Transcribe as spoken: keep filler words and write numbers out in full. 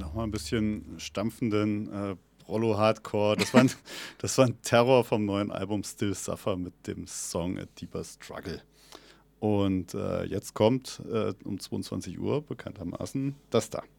nochmal ein bisschen stampfenden äh, Prollo-Hardcore. Das war, ein, das war ein Terror vom neuen Album Still Suffer mit dem Song A Deeper Struggle. Und äh, jetzt kommt äh, um zweiundzwanzig Uhr bekanntermaßen das da.